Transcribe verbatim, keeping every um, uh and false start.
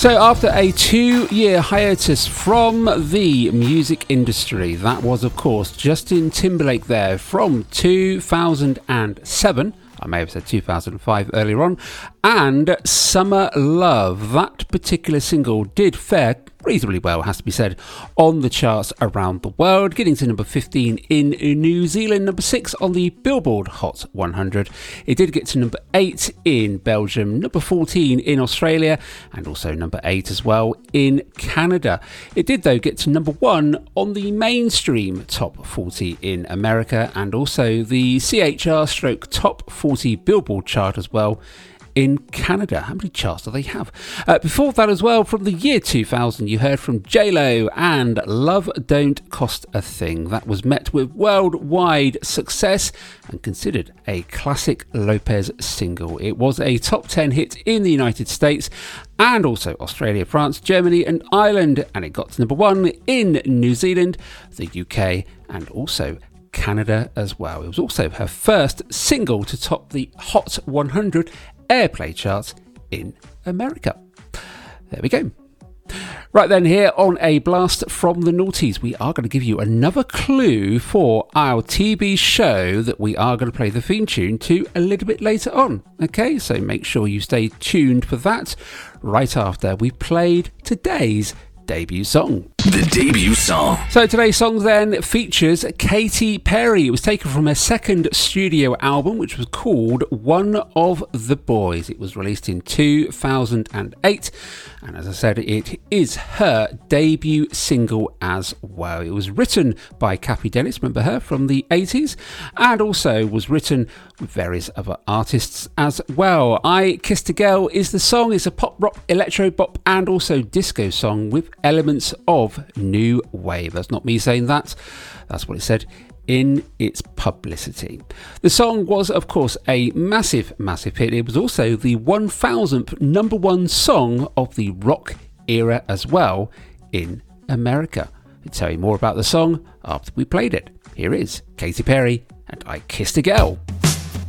So after a two-year hiatus from the music industry, that was of course Justin Timberlake there from two thousand seven, I may have said two thousand five earlier on, and Summer Love. That particular single did fare reasonably well, has to be said, on the charts around the world, getting to number fifteen in New Zealand, number six on the Billboard Hot one hundred. It did get to number eight in Belgium, number fourteen in Australia, and also number eight as well in Canada. It did, though, get to number one on the mainstream top forty in America, and also the C H R stroke top forty Billboard chart as well in Canada. How many charts do they have? Uh, before that as well, from the year two thousand, you heard from J Lo and Love Don't Cost a Thing. That was met with worldwide success and considered a classic Lopez single. It was a top ten hit in the United States and also Australia, France, Germany and Ireland, and it got to number one in New Zealand, the U K and also Canada as well. It was also her first single to top the Hot one hundred airplay charts in America. There we go. Right then, here on A Blast from the Noughties, we are going to give you another clue for our T V show that we are going to play the theme tune to a little bit later on. Okay, so make sure you stay tuned for that right after we've played today's debut song. The debut song. So today's song then features Katy Perry. It was taken from her second studio album, which was called One of the Boys. It was released in two thousand eight, and as I said, it is her debut single as well. It was written by Cathy Dennis, remember her from the eighties, and also was written with various other artists as well. I Kissed a Girl is the song. It's a pop rock, electro bop and also disco song with elements of new wave. That's not me saying that, that's what it said in its publicity. The song was of course a massive massive hit. It was also the one thousandth number one song of the rock era as well in America. I'll tell you more about the song after we played it. Here is Katy Perry and I Kissed a Girl.